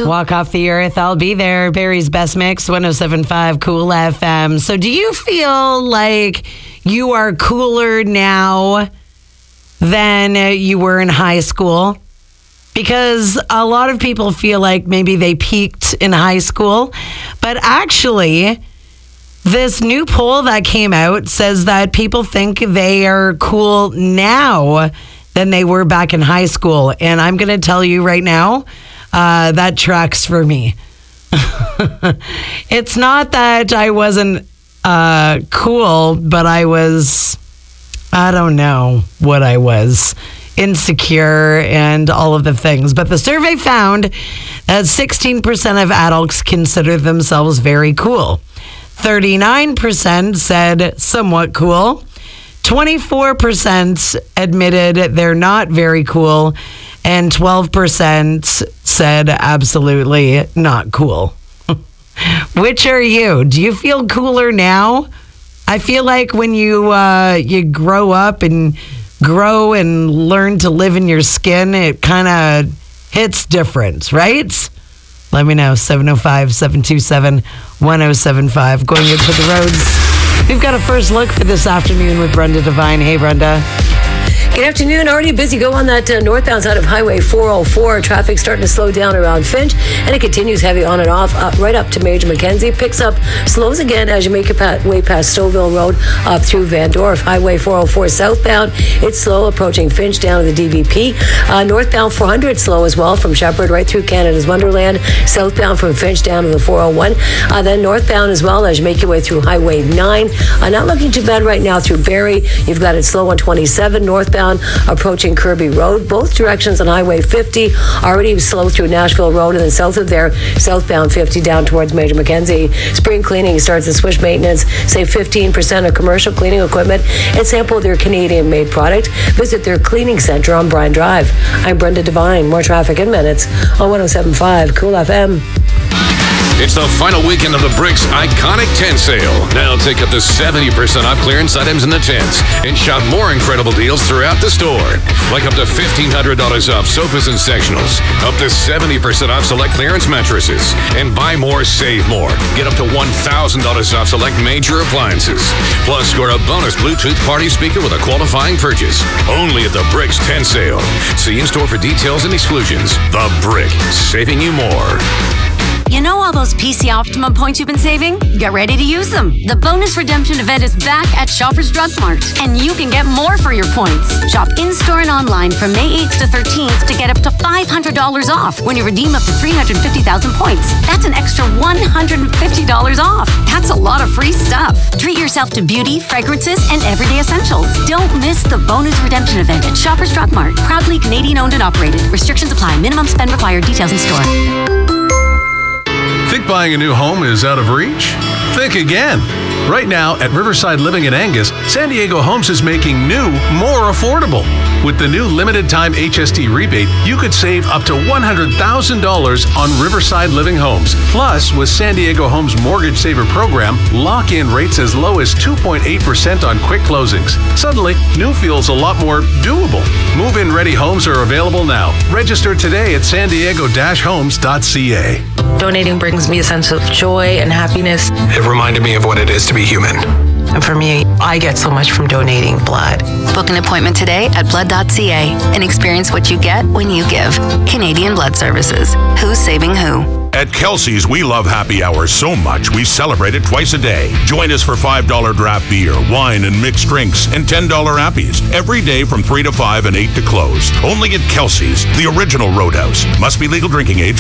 you. Walk off the earth, I'll be there. Barry's Best Mix, 107.5 Cool FM. So do you feel like you are cooler now than you were in high school? Because a lot of people feel like maybe they peaked in high school. But actually, this new poll that came out says that people think they are cool now than they were back in high school. And I'm going to tell you right now, that tracks for me. It's not that I wasn't cool, but I don't know what I was. Insecure and all of the things. But the survey found that 16% of adults consider themselves very cool. 39% said somewhat cool. 24% admitted they're not very cool. And 12% said absolutely not cool. Which are you? Do you feel cooler now? I feel like when you grow up and grow and learn to live in your skin, it kind of hits different, right? Let me know, 705-727-1075. Going into the roads. We've got a first look for this afternoon with Brenda Devine. Hey, Brenda. Good afternoon. Already busy go on that northbound side of Highway 404. Traffic starting to slow down around Finch, and it continues heavy on and off right up to Major Mackenzie. Picks up, slows again as you make your way past Stouffville Road up through Van Dorf. Highway 404 southbound, it's slow approaching Finch down to the DVP. Northbound 400 slow as well from Shepherd right through Canada's Wonderland. Southbound from Finch down to the 401. Then northbound as well as you make your way through Highway 9. Not looking too bad right now through Barrie. You've got it slow on 27 northbound approaching Kirby Road. Both directions on Highway 50 already slow through Nashville Road, and then south of there, southbound 50 down towards Major Mackenzie. Spring cleaning starts at Swish Maintenance. Save 15% of commercial cleaning equipment and sample their Canadian-made product. Visit their cleaning center on Bryan Drive. I'm Brenda Devine. More traffic in minutes on 107.5 Cool FM. It's the final weekend of the Bricks Iconic Tent Sale. Now take up to 70% off clearance items in the tents and shop more incredible deals throughout the store. Like up to $1,500 off sofas and sectionals, up to 70% off select clearance mattresses, and buy more, save more. Get up to $1,000 off select major appliances. Plus, score a bonus Bluetooth party speaker with a qualifying purchase. Only at the Bricks Tent Sale. See in-store for details and exclusions. The Brick, saving you more. You know all those PC Optimum points you've been saving? Get ready to use them. The bonus redemption event is back at Shoppers Drug Mart, and you can get more for your points. Shop in-store and online from May 8th to 13th to get up to $500 off when you redeem up to 350,000 points. That's an extra $150 off. That's a lot of free stuff. Treat yourself to beauty, fragrances, and everyday essentials. Don't miss the bonus redemption event at Shoppers Drug Mart. Proudly Canadian owned and operated. Restrictions apply. Minimum spend required. Details in store. Think buying a new home is out of reach? Think again. Right now, at Riverside Living in Angus, San Diego Homes is making new more affordable. With the new limited-time HST rebate, you could save up to $100,000 on Riverside Living Homes. Plus, with San Diego Homes Mortgage Saver Program, lock-in rates as low as 2.8% on quick closings. Suddenly, new feels a lot more doable. Move-in ready homes are available now. Register today at sandiego-homes.ca. Donating brings me a sense of joy and happiness. It reminded me of what it is to be human. And for me, I get so much from donating blood. Book an appointment today at blood.ca and experience what you get when you give. Canadian Blood Services. Who's saving who? At Kelsey's, we love happy hours so much we celebrate it twice a day. Join us for $5 draft beer, wine, and mixed drinks, and $10 appies every day from 3 to 5 and 8 to close. Only at Kelsey's, the original Roadhouse. Must be legal drinking age.